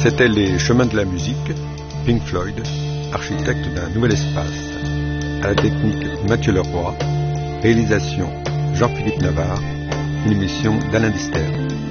C'était les chemins de la musique, Pink Floyd, architecte d'un nouvel espace. À la technique Mathieu Leroy, réalisation Jean-Philippe Navarre, une émission d'Alain Dister.